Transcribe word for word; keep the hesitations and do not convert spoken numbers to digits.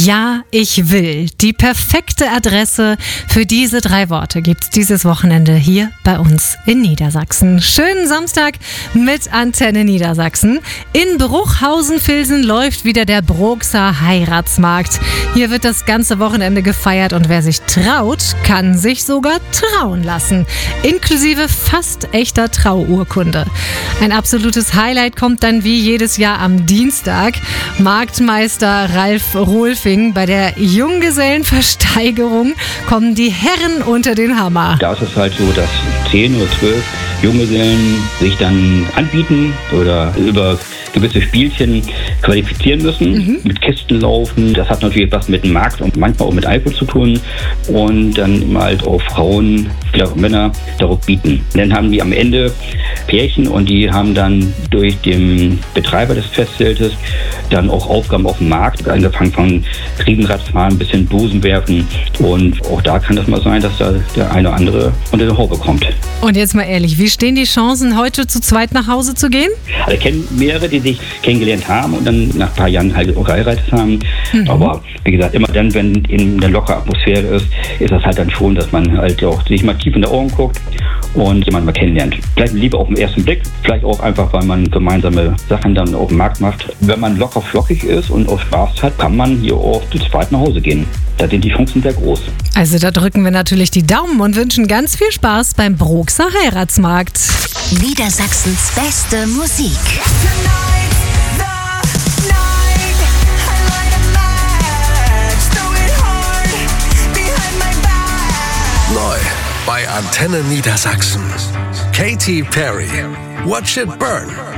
Ja, ich will. Die perfekte Adresse für diese drei Worte gibt's dieses Wochenende hier bei uns in Niedersachsen. Schönen Samstag mit Antenne Niedersachsen. In Bruchhausen-Vilsen läuft wieder der Broxer Heiratsmarkt. Hier wird das ganze Wochenende gefeiert und wer sich traut, kann sich sogar trauen lassen. Inklusive fast echter Trauurkunde. Ein absolutes Highlight kommt dann wie jedes Jahr am Dienstag. Marktmeister Ralf Rohlfing. Bei der Junggesellenversteigerung kommen die Herren unter den Hammer. Da ist es halt so, dass zehn oder zwölf Junggesellen sich dann anbieten oder über gewisse Spielchen qualifizieren müssen, mhm. mit Kisten laufen. Das hat natürlich was mit dem Markt und manchmal auch mit Alkohol zu tun und dann immer halt auch Frauen, vielleicht auch Männer darauf bieten. Und dann haben die am Ende Pärchen und die haben dann durch den Betreiber des Festzeltes dann auch Aufgaben auf dem Markt, angefangen von Riesenradfahren bis hin Dosen werfen und auch da kann das mal sein, dass da der eine oder andere unter den Haube kommt. Und jetzt mal ehrlich, wie stehen die Chancen, heute zu zweit nach Hause zu gehen? Also ich kenne mehrere, die sich kennengelernt haben und dann nach ein paar Jahren halt auch geheiratet haben. Mhm. Aber wie gesagt, immer dann, wenn in einer lockeren Atmosphäre ist, ist das halt dann schon, dass man halt auch sich mal tief in die Ohren guckt und jemanden mal kennenlernt. Vielleicht lieber auf den ersten Blick, vielleicht auch einfach, weil man gemeinsame Sachen dann auf dem Markt macht. Wenn man locker flockig ist und auch Spaß hat, kann man hier auch zu zweit nach Hause gehen. Da sind die Chancen sehr groß. Also da drücken wir natürlich die Daumen und wünschen ganz viel Spaß beim Broxer Heiratsmarkt. Niedersachsens beste Musik. Neu bei Antenne Niedersachsen. Katy Perry. Watch It Burn.